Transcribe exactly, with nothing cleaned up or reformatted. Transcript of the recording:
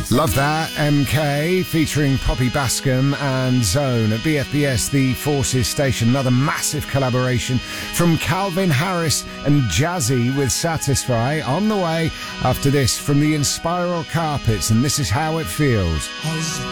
Love that. M K featuring Poppy Bascom and Zone at B F B S, the Forces Station. Another massive collaboration from Calvin Harris and Jazzy with Satisfy. On the way after this from the Inspiral Carpets, and This Is How It Feels.